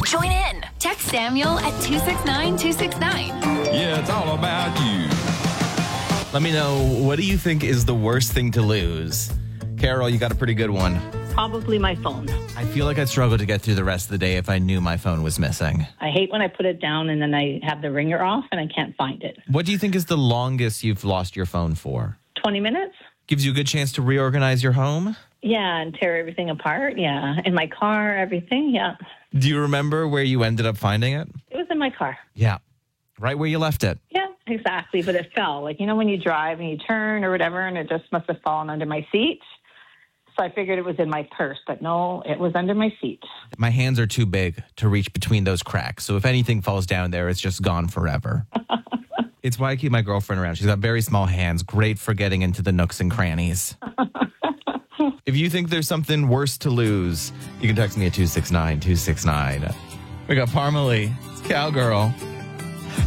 Join in. Text Samuel at 269-269. Yeah, it's all about you. Let me know, what do you think is the worst thing to lose? Carol, you got a pretty good one. Probably my phone. I feel like I'd struggle to get through the rest of the day if I knew my phone was missing. I hate when I put it down and then I have the ringer off and I can't find it. What do you think is the longest you've lost your phone for? 20 minutes? Gives you a good chance to reorganize your home? Yeah, and tear everything apart. Yeah. In my car, everything. Yeah. Do you remember where you ended up finding it? It was in my car. Yeah. Right where you left it. Yeah, exactly. But it fell. Like, you know, when you drive and you turn or whatever, and it just must have fallen under my seat. So I figured it was in my purse, but no, it was under my seat. My hands are too big to reach between those cracks. So if anything falls down there, it's just gone forever. It's why I keep my girlfriend around. She's got very small hands, great for getting into the nooks and crannies. If you think there's something worse to lose, you can text me at 269-269. We got Parmalee. It's Cowgirl.